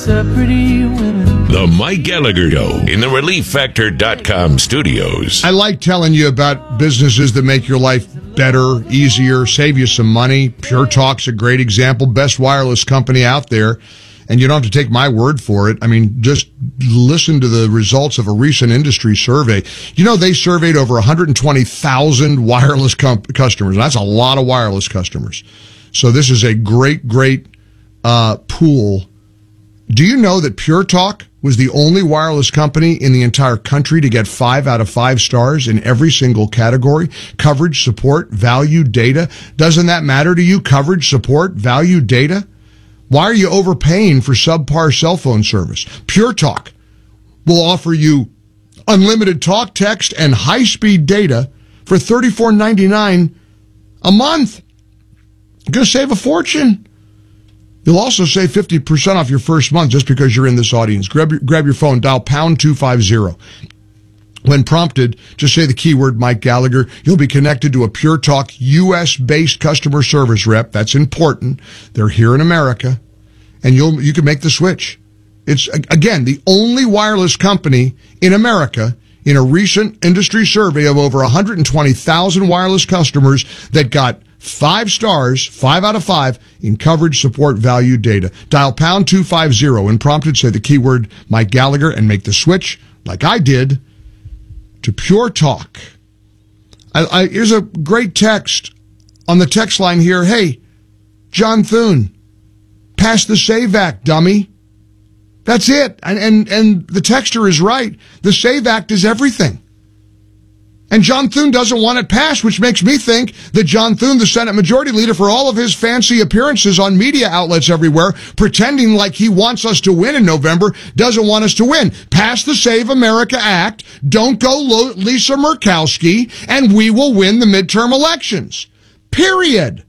The Mike Gallagher Show in the ReliefFactor.com studios. I like telling you about businesses that make your life better, easier, save you some money. Pure Talk's a great example. Best wireless company out there. And you don't have to take my word for it. I mean, just listen to the results of a recent industry survey. You know, they surveyed over 120,000 wireless customers. And that's a lot of wireless customers. So this is a great pool. Do you know that Pure Talk was the only wireless company in the entire country to get 5 out of 5 stars in every single category? Coverage, support, value, data. Doesn't that matter to you? Coverage, support, value, data? Why are you overpaying for subpar cell phone service? Pure Talk will offer you unlimited talk, text, and high-speed data for $34.99 a month. You're going to save a fortune. You'll also save 50% off your first month just because you're in this audience. Grab your phone, dial pound 250. When prompted, just say the keyword Mike Gallagher. You'll be connected to a Pure Talk U.S.-based customer service rep. That's important. They're here in America. And you can make the switch. It's, again, the only wireless company in America in a recent industry survey of over 120,000 wireless customers that got 5 stars, 5 out of 5, in coverage, support, value, data. Dial pound 250 and prompted, say the keyword Mike Gallagher and make the switch, like I did, to Pure Talk. Here's a great text on the text line here. Hey, John Thune, pass the SAVE Act, dummy. That's it. And the texter is right. The SAVE Act is everything. And John Thune doesn't want it passed, which makes me think that John Thune, the Senate Majority Leader, for all of his fancy appearances on media outlets everywhere, pretending like he wants us to win in November, doesn't want us to win. Pass the Save America Act, don't go Lisa Murkowski, and we will win the midterm elections. Period.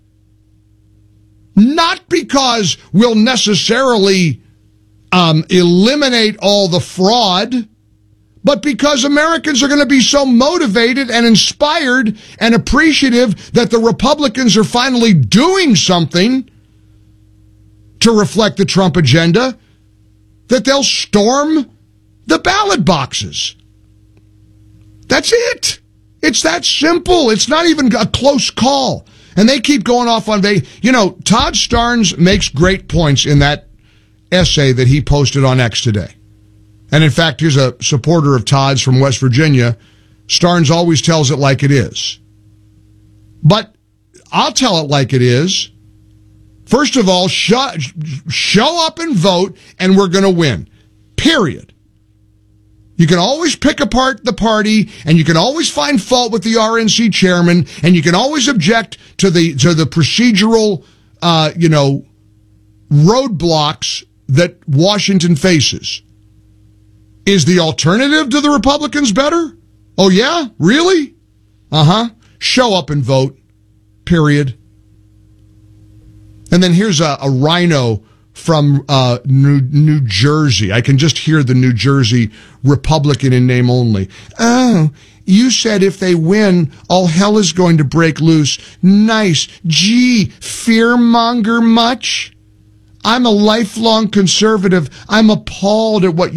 Not because we'll necessarily eliminate all the fraud, but because Americans are going to be so motivated and inspired and appreciative that the Republicans are finally doing something to reflect the Trump agenda, that they'll storm the ballot boxes. That's it. It's that simple. It's not even a close call. And they keep going off on, Todd Starnes makes great points in that essay that he posted on X today. And in fact, here's a supporter of Todd's from West Virginia. Starnes always tells it like it is. But I'll tell it like it is. First of all, show up and vote, and we're going to win. Period. You can always pick apart the party, and you can always find fault with the RNC chairman, and you can always object to the procedural, roadblocks that Washington faces. Is the alternative to the Republicans better? Oh, yeah? Really? Show up and vote. Period. And then here's a rhino from New Jersey. I can just hear the New Jersey Republican in name only. Oh, you said if they win, all hell is going to break loose. Nice. Gee, fearmonger much? I'm a lifelong conservative. I'm appalled at what